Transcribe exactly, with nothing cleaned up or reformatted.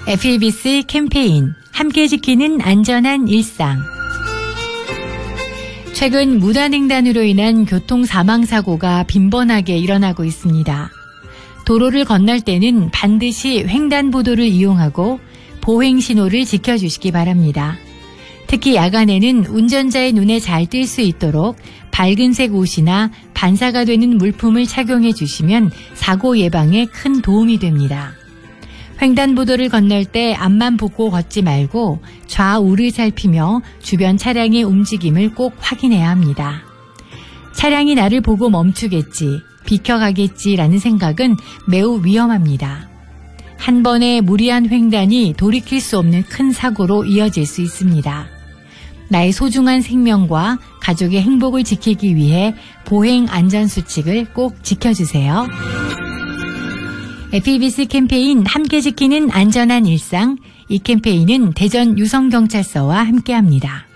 에프이비씨 캠페인 함께 지키는 안전한 일상. 최근 무단횡단으로 인한 교통 사망사고가 빈번하게 일어나고 있습니다. 도로를 건널 때는 반드시 횡단보도를 이용하고 보행신호를 지켜주시기 바랍니다. 특히 야간에는 운전자의 눈에 잘 띌 수 있도록 밝은색 옷이나 반사가 되는 물품을 착용해 주시면 사고 예방에 큰 도움이 됩니다. 횡단보도를 건널 때 앞만 보고 걷지 말고 좌우를 살피며 주변 차량의 움직임을 꼭 확인해야 합니다. 차량이 나를 보고 멈추겠지, 비켜가겠지라는 생각은 매우 위험합니다. 한 번의 무리한 횡단이 돌이킬 수 없는 큰 사고로 이어질 수 있습니다. 나의 소중한 생명과 가족의 행복을 지키기 위해 보행 안전수칙을 꼭 지켜주세요. 에프이비씨 캠페인 함께 지키는 안전한 일상, 이 캠페인은 대전 유성경찰서와 함께합니다.